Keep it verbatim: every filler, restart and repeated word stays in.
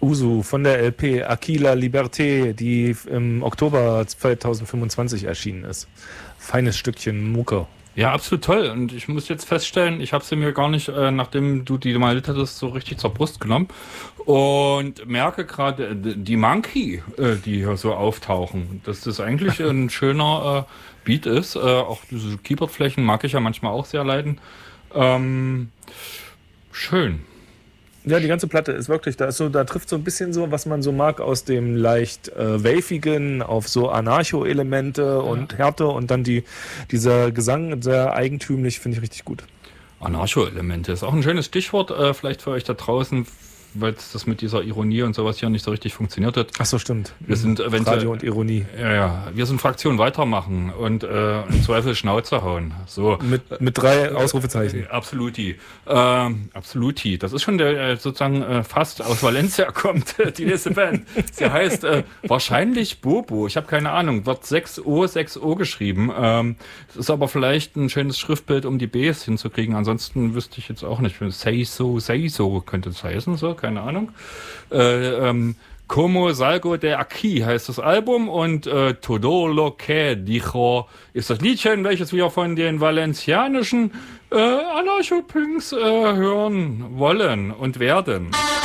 Usu von der L P Aquila Liberté, die im Oktober zwanzig fünfundzwanzig erschienen ist. Feines Stückchen Mucke. Ja, absolut toll. Und ich muss jetzt feststellen, ich habe sie mir gar nicht, äh, nachdem du die mal hattest, so richtig zur Brust genommen. Und merke gerade, äh, die Monkey, äh, die hier so auftauchen, dass das eigentlich ein schöner äh, Beat ist. Äh, auch diese Keyboardflächen mag ich ja manchmal auch sehr leiden. Ähm, schön. Ja, die ganze Platte ist wirklich, da ist so, da trifft so ein bisschen so, was man so mag aus dem leicht äh, wavigen auf so Anarcho-Elemente ja. und Härte und dann die, dieser Gesang sehr eigentümlich, finde ich richtig gut. Anarcho-Elemente ist auch ein schönes Stichwort, äh, vielleicht für euch da draußen, weil das mit dieser Ironie und sowas hier nicht so richtig funktioniert hat. Ach so, stimmt. Wir sind eventuell, Radio und Ironie. Ja, ja. Wir sind Fraktion weitermachen und äh, im Zweifel Schnauze hauen. So. Mit, mit drei Ausrufezeichen. Äh, absoluti. Ähm, absoluti. Das ist schon der äh, sozusagen äh, fast aus Valencia kommt, die nächste Band. Sie heißt äh, wahrscheinlich Bobo. Ich habe keine Ahnung. Wird sechs O, sechs O geschrieben. Ähm, es ist aber vielleicht ein schönes Schriftbild, um die Bs hinzukriegen. Ansonsten wüsste ich jetzt auch nicht. Say so, say so könnte es heißen, so. Keine Ahnung. Äh, ähm, Como Salgo de Aquí heißt das Album und äh, Todo lo que dijo ist das Liedchen, welches wir von den valencianischen äh, Anarcho-Punks äh, hören wollen und werden.